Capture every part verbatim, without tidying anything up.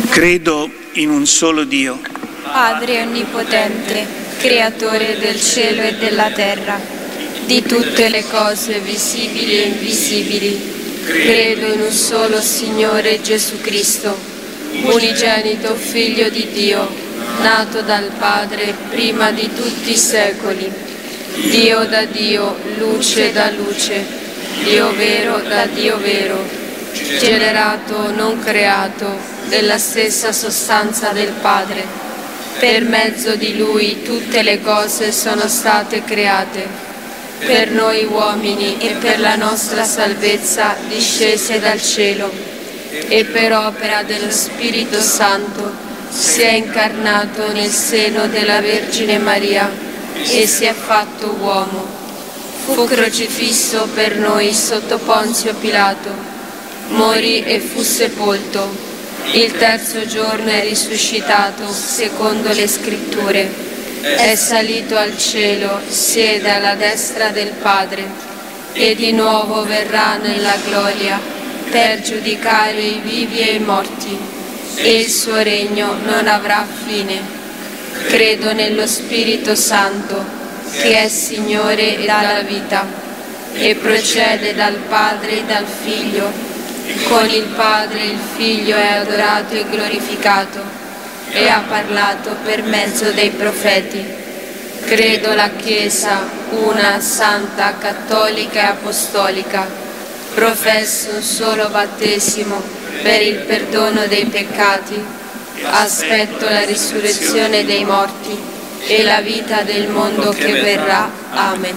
Credo in un solo Dio, Padre onnipotente, creatore del cielo e della terra, di tutte le cose visibili e invisibili. Credo in un solo Signore Gesù Cristo, unigenito Figlio di Dio, nato dal Padre prima di tutti i secoli, Dio da Dio, luce da luce, Dio vero da Dio vero, generato, non creato, della stessa sostanza del Padre. Per mezzo di Lui tutte le cose sono state create. Per noi uomini e per la nostra salvezza discese dal cielo, e per opera dello Spirito Santo si è incarnato nel seno della Vergine Maria e si è fatto uomo. Fu crocifisso per noi sotto Ponzio Pilato, morì e fu sepolto. Il terzo giorno è risuscitato secondo le Scritture. È salito al cielo, siede alla destra del Padre, e di nuovo verrà nella gloria per giudicare i vivi e i morti, e il suo regno non avrà fine. Credo nello Spirito Santo, che è Signore e dà la vita, e procede dal Padre e dal Figlio. Con il Padre il Figlio è adorato e glorificato, e ha parlato per mezzo dei profeti. Credo la Chiesa, una, santa, cattolica e apostolica. Professo un solo battesimo per il perdono dei peccati. Aspetto la risurrezione dei morti e la vita del mondo che verrà. Amen.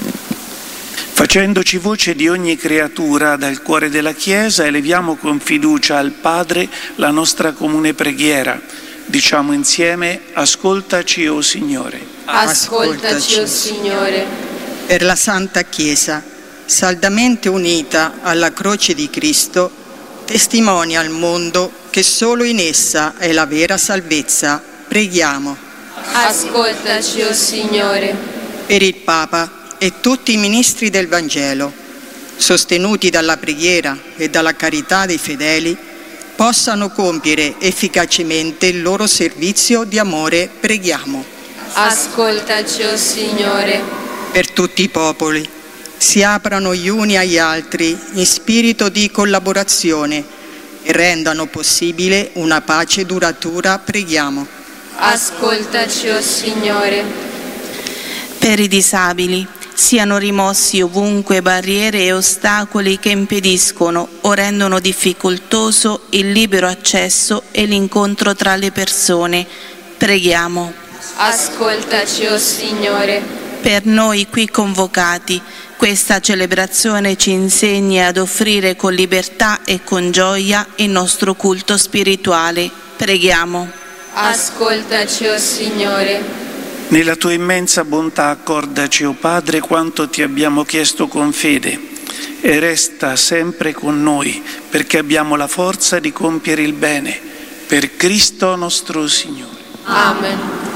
Facendoci voce di ogni creatura dal cuore della Chiesa, eleviamo con fiducia al Padre la nostra comune preghiera. Diciamo insieme: ascoltaci, o Signore. Ascoltaci, o Signore. Per la Santa Chiesa, saldamente unita alla croce di Cristo, testimonia al mondo che solo in essa è la vera salvezza. Preghiamo. Ascoltaci, o Signore. Per il Papa e tutti i ministri del Vangelo, sostenuti dalla preghiera e dalla carità dei fedeli, possano compiere efficacemente il loro servizio di amore. Preghiamo. Ascoltaci, o Signore. Per tutti i popoli, si aprano gli uni agli altri in spirito di collaborazione e rendano possibile una pace duratura. Preghiamo. Ascoltaci, o Signore. Per i disabili, siano rimossi ovunque barriere e ostacoli che impediscono o rendono difficoltoso il libero accesso e l'incontro tra le persone. Preghiamo. Ascoltaci, o Signore. Per noi qui convocati, questa celebrazione ci insegni ad offrire con libertà e con gioia il nostro culto spirituale. Preghiamo. Ascoltaci, o Signore. Nella tua immensa bontà accordaci, o Padre, quanto ti abbiamo chiesto con fede, e resta sempre con noi, perché abbiamo la forza di compiere il bene. Per Cristo nostro Signore. Amen.